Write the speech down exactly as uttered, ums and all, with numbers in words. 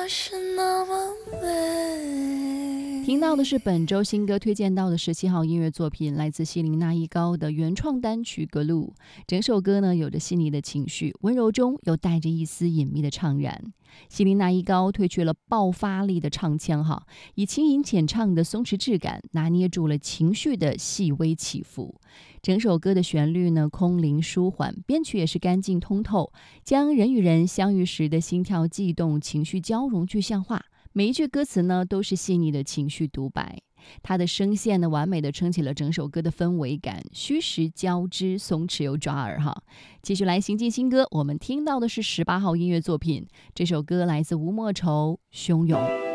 听到的是本周新歌推荐到的十七号音乐作品，来自希林娜依高的原创单曲《格路》。整首歌呢有着细腻的情绪，温柔中又带着一丝隐秘的怅然。希林娜依高褪去了爆发力的唱腔哈，以轻盈浅唱的松弛质感拿捏住了情绪的细微起伏。整首歌的旋律呢空灵舒缓，编曲也是干净通透，将人与人相遇时的心跳悸动、情绪交融具象化。每一句歌词呢都是细腻的情绪独白，它的声线呢完美的撑起了整首歌的氛围感，虚实交织，松弛又抓耳哈。继续来行进新歌，我们听到的是十八号音乐作品，这首歌来自吴莫愁《汹涌》。